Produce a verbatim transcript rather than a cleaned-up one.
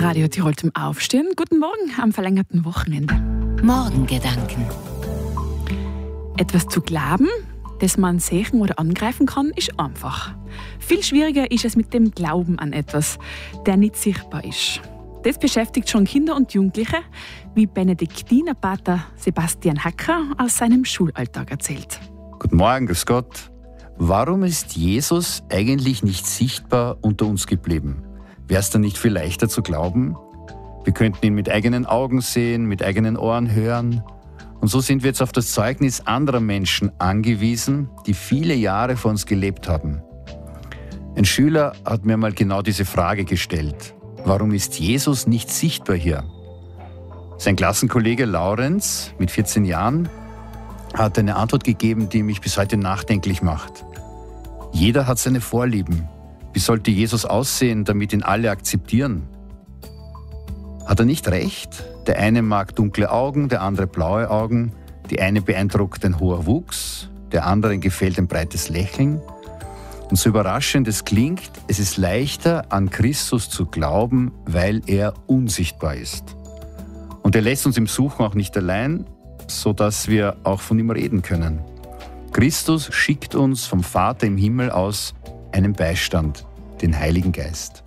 Radio Tirol zum Aufstehen. Guten Morgen am verlängerten Wochenende. Morgengedanken. Etwas zu glauben, das man sehen oder angreifen kann, ist einfach. Viel schwieriger ist es mit dem Glauben an etwas, der nicht sichtbar ist. Das beschäftigt schon Kinder und Jugendliche, wie Benediktinerpater Sebastian Hacker aus seinem Schulalltag erzählt. Guten Morgen, grüß Gott. Warum ist Jesus eigentlich nicht sichtbar unter uns geblieben? Wäre es dann nicht viel leichter zu glauben? Wir könnten ihn mit eigenen Augen sehen, mit eigenen Ohren hören. Und so sind wir jetzt auf das Zeugnis anderer Menschen angewiesen, die viele Jahre vor uns gelebt haben. Ein Schüler hat mir mal genau diese Frage gestellt. Warum ist Jesus nicht sichtbar hier? Sein Klassenkollege Laurenz mit vierzehn Jahren hat eine Antwort gegeben, die mich bis heute nachdenklich macht. Jeder hat seine Vorlieben. Wie sollte Jesus aussehen, damit ihn alle akzeptieren? Hat er nicht recht? Der eine mag dunkle Augen, der andere blaue Augen. Die eine beeindruckt ein hoher Wuchs, der anderen gefällt ein breites Lächeln. Und so überraschend es klingt, es ist leichter, an Christus zu glauben, weil er unsichtbar ist. Und er lässt uns im Suchen auch nicht allein, sodass wir auch von ihm reden können. Christus schickt uns vom Vater im Himmel aus einen Beistand, den Heiligen Geist.